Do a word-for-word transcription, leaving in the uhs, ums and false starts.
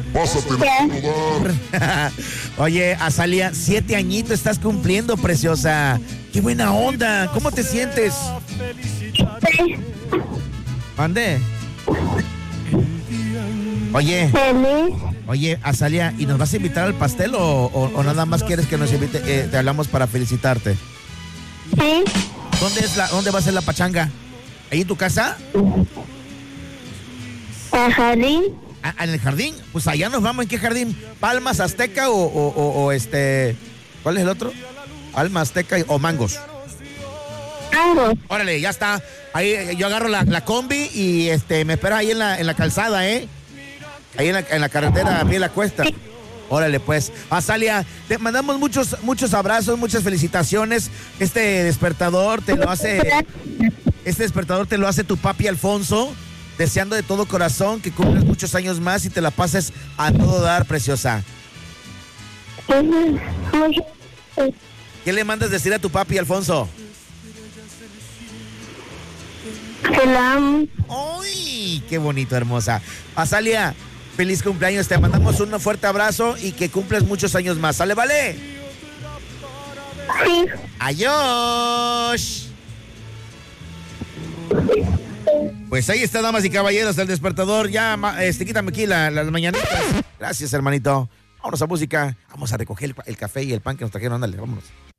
Pásatela a Oye, Azalia, siete añitos estás cumpliendo, preciosa. ¡Qué buena onda! ¿Cómo te sientes? Sí. ¿Mande? Oye, Feliz. oye, Azalia, ¿y nos vas a invitar al pastel o, o, o nada más quieres que nos invite? Eh, te hablamos para felicitarte. Sí. ¿Dónde es la, dónde va a ser la pachanga? ¿Ahí en tu casa? El jardín. Ah, ¿en el jardín? Pues allá nos vamos. ¿En qué jardín? ¿Palmas Azteca o, o, o, o este... ¿Cuál es el otro? Palma Azteca o Mangos. Algo. Órale, ya está. Ahí eh, yo agarro la, la combi y este me espera ahí en la, en la calzada, ¿eh? Ahí en la, en la carretera, a pie de la cuesta. Órale, pues. Azalia, te mandamos muchos, muchos abrazos, muchas felicitaciones. Este despertador te lo hace... Este despertador te lo hace tu papi Alfonso, deseando de todo corazón que cumplas muchos años más y te la pases a todo dar, preciosa. ¿Qué le mandas decir a tu papi Alfonso? Que la amo. ¡Ay! ¡Qué bonito, hermosa! Azalia, feliz cumpleaños, te mandamos un fuerte abrazo y que cumplas muchos años más. ¿Sale, vale? Sí. ¡Adiós! Pues ahí está, damas y caballeros, el despertador. Ya, este, quítame aquí la, las mañanitas. Gracias, hermanito. Vámonos a música. Vamos a recoger el, el café y el pan que nos trajeron. Ándale, vámonos.